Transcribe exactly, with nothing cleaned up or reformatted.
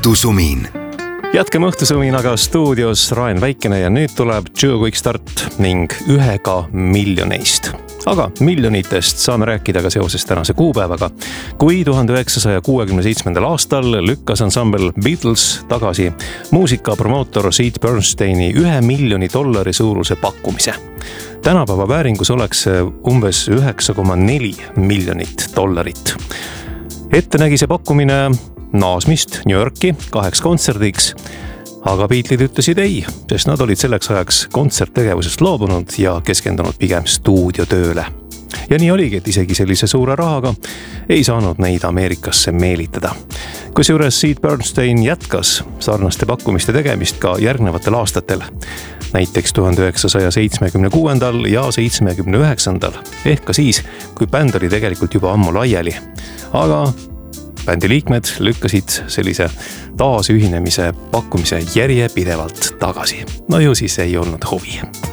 õhtusumin. Jätkame õhtusuminaga stuudios Raen Väikene ja nüüd tuleb Joe Quick Start ning ühega miljoneist. Aga miljonitest saame rääkida ka seoses tänase kuupäevaga, kui tuhande üheksasaja kuuekümne seitsmendal aastal lükkas ansambel Beatles tagasi muusikapromootor Sid Bernsteini ühe miljoni dollari suuruse pakkumise. Tänapäeva vääringus oleks umbes üheksa koma neli miljonit dollarit. Ette nägi see pakkumine naasmist New Yorki kaheks kontserdiks, aga Beatles'id ütlesid ei, sest nad olid selleks ajaks kontserttegevusest loobunud ja keskendunud pigem stuudiotööle. Ja nii oligi, et isegi sellise suure rahaga ei saanud neid Ameerikasse meelitada. Kusjuures Sid Bernstein jätkas sarnaste pakkumiste tegemist ka järgnevatel aastatel, näiteks tuhande üheksasaja seitsmekümne kuuendal ja seitsmekümne üheksandal, ehk ka siis, kui bänd oli tegelikult juba ammu laiali. Aga bändi liikmed lükkasid sellise taasühinemise pakkumise järjepidevalt tagasi. No ju siis ei olnud huvi.